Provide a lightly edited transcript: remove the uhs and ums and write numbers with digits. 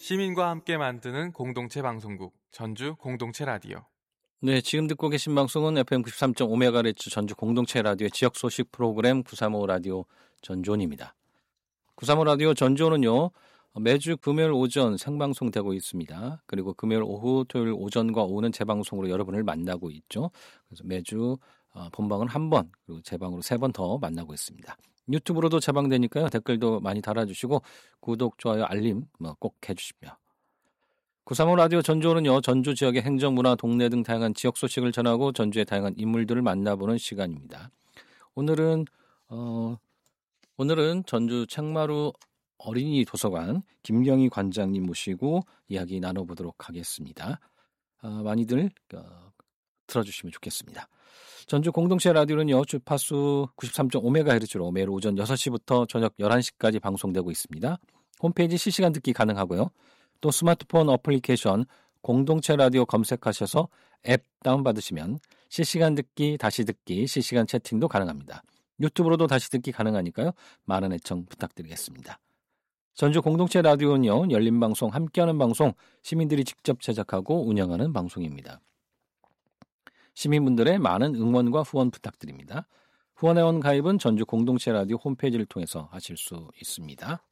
시민과 함께 만드는 공동체 방송국 전주 공동체 라디오. 네, 지금 듣고 계신 방송은 FM 93.5MHz 전주 공동체 라디오의 지역 소식 프로그램 935 라디오 전주원입니다. 935 라디오 전주원은요, 매주 금요일 오전 생방송되고 있습니다. 그리고 금요일 오후, 토요일 오전과 오후는 재방송으로 여러분을 만나고 있죠. 그래서 매주 본방은 한 번, 그리고 재방으로 3번 더 만나고 있습니다. 유튜브로도 재방되니까요. 댓글도 많이 달아주시고 구독, 좋아요, 알림 꼭 해주시며. 935 라디오 전주는요, 전주 지역의 행정, 문화, 동네 등 다양한 지역 소식을 전하고 전주의 다양한 인물들을 만나보는 시간입니다. 오늘은 전주 책마루 어린이 도서관 김경희 관장님 모시고 이야기 나눠보도록 하겠습니다. 많이들 들어주시면 좋겠습니다. 전주 공동체 라디오는요, 주파수 93.5MHz로 매일 오전 6시부터 저녁 11시까지 방송되고 있습니다. 홈페이지 실시간 듣기 가능하고요. 또 스마트폰 어플리케이션 공동체 라디오 검색하셔서 앱 다운받으시면 실시간 듣기, 다시 듣기, 실시간 채팅도 가능합니다. 유튜브로도 다시 듣기 가능하니까요. 많은 애청 부탁드리겠습니다. 전주 공동체 라디오는요, 열린 방송, 함께하는 방송, 시민들이 직접 제작하고 운영하는 방송입니다. 시민분들의 많은 응원과 후원 부탁드립니다. 후원회원 가입은 전주 공동체 라디오 홈페이지를 통해서 하실 수 있습니다.